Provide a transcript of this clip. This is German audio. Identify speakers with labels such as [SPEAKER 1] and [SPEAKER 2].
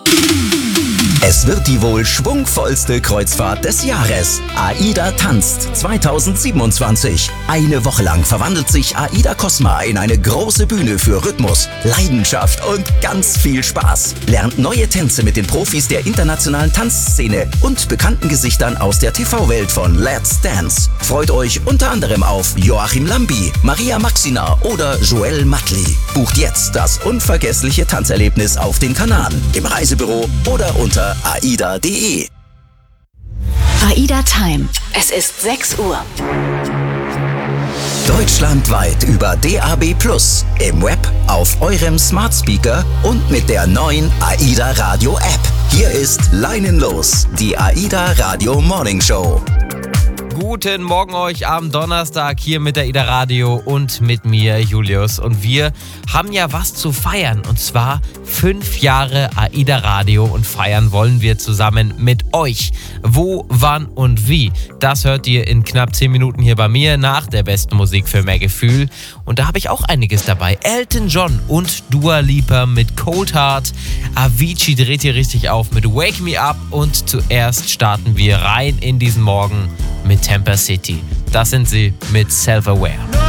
[SPEAKER 1] Es wird die wohl schwungvollste Kreuzfahrt des Jahres. AIDA tanzt 2027. Eine Woche lang verwandelt sich AIDA Cosma in eine große Bühne für Rhythmus, Leidenschaft und ganz viel Spaß. Lernt neue Tänze mit den Profis der internationalen Tanzszene und bekannten Gesichtern aus der TV-Welt von Let's Dance. Freut euch unter anderem auf Joachim Lambi, Maria Maxina oder Joel Matli. Bucht jetzt das unvergessliche Tanzerlebnis auf den Kanaren, im Reisebüro oder unter aida.de.
[SPEAKER 2] AIDA Time. Es ist 6 Uhr.
[SPEAKER 1] Deutschlandweit über DAB+, im Web, auf eurem Smart Speaker und mit der neuen AIDA Radio App. Hier ist Leinenlos, die AIDA Radio Morning Show.
[SPEAKER 3] Guten Morgen euch am Donnerstag hier mit der AIDA Radio und mit mir, Julius. Und wir haben ja was zu feiern, und zwar 5 Jahre AIDA Radio, und feiern wollen wir zusammen mit euch. Wo, wann und wie, das hört ihr in knapp 10 Minuten hier bei mir nach der besten Musik für mehr Gefühl. Und da habe ich auch einiges dabei. Elton John und Dua Lipa mit Cold Heart. Avicii dreht hier richtig auf mit Wake Me Up, und zuerst starten wir rein in diesen Morgen mit Tampa City. Das sind sie mit Self-Aware.